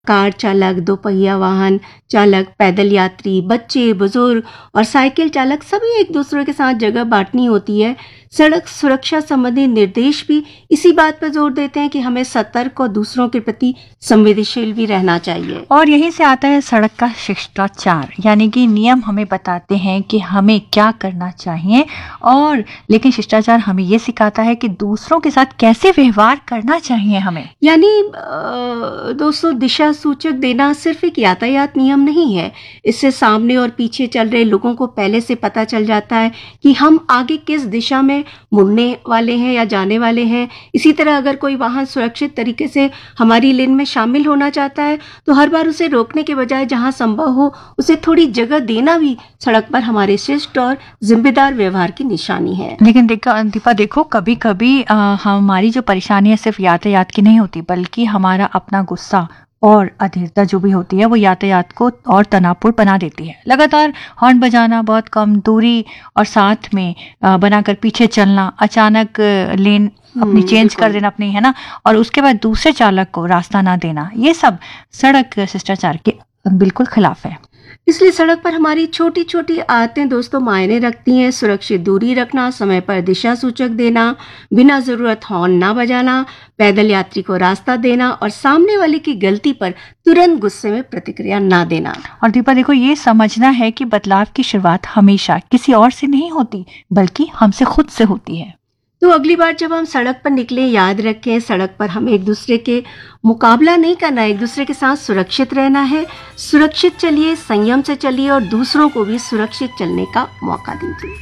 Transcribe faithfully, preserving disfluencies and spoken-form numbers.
Car चालक, दोपहिया वाहन चालक, पैदल यात्री, बच्चे, बुजुर्ग और साइकिल चालक सभी एक दूसरे के साथ जगह बांटनी होती है। सड़क सुरक्षा संबंधी निर्देश भी इसी बात पर जोर देते हैं कि हमें सतर्क और दूसरों के प्रति संवेदनशील भी रहना चाहिए। और यहीं से आता है सड़क का शिष्टाचार, यानी कि नियम हमें बताते हैं कि हमें क्या करना चाहिए, और लेकिन शिष्टाचार हमें ये सिखाता है कि दूसरों के साथ कैसे व्यवहार करना चाहिए हमें। यानी दोस्तों, दिशा सूचक देना सिर्फ एक यातायात नियम नहीं है। इससे सामने और पीछे चल रहे लोगों को पहले से पता चल जाता है कि हम आगे किस दिशा में मुड़ने वाले हैं या जाने वाले हैं। इसी तरह अगर कोई वाहन सुरक्षित तरीके से हमारी लेन में शामिल होना चाहता है तो हर बार उसे रोकने के बजाय जहां संभव हो उसे थोड़ी जगह देना भी सड़क पर हमारे शिष्ट और जिम्मेदार व्यवहार की निशानी है। लेकिन देखो दीपा, देखो कभी कभी हमारी जो परेशानी है सिर्फ यातायात की नहीं होती, बल्कि हमारा अपना गुस्सा और अधीरता जो भी होती है वो यातायात को और तनावपूर्ण बना देती है। लगातार हॉर्न बजाना, बहुत कम दूरी और साथ में बनाकर पीछे चलना, अचानक लेन अपनी चेंज कर देना अपनी, है ना, और उसके बाद दूसरे चालक को रास्ता ना देना, ये सब सड़क शिष्टाचार के बिल्कुल खिलाफ है। इसलिए सड़क पर हमारी छोटी छोटी आदतें दोस्तों मायने रखती हैं। सुरक्षित दूरी रखना, समय पर दिशा सूचक देना, बिना जरूरत हॉर्न ना बजाना, पैदल यात्री को रास्ता देना और सामने वाले की गलती पर तुरंत गुस्से में प्रतिक्रिया ना देना। और दीपा देखो, ये समझना है कि बदलाव की शुरुआत हमेशा किसी और से नहीं होती, बल्कि हमसे खुद से होती है। तो अगली बार जब हम सड़क पर निकलें, याद रखें सड़क पर हमें एक दूसरे के मुकाबला नहीं करना है, एक दूसरे के साथ सुरक्षित रहना है। सुरक्षित चलिए, संयम से चलिए और दूसरों को भी सुरक्षित चलने का मौका दीजिए।